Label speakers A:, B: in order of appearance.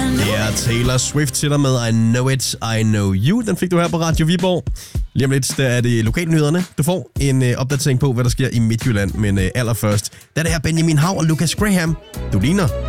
A: Det er Taylor Swift til dig med I Know It, I Know You. Den fik du her på Radio Viborg. Lige om lidt, der er det lokalnyhederne. Du får en opdatering på, hvad der sker i Midtjylland. Men allerførst, der er det her Benjamin Hav og Lucas Graham. Du ligner.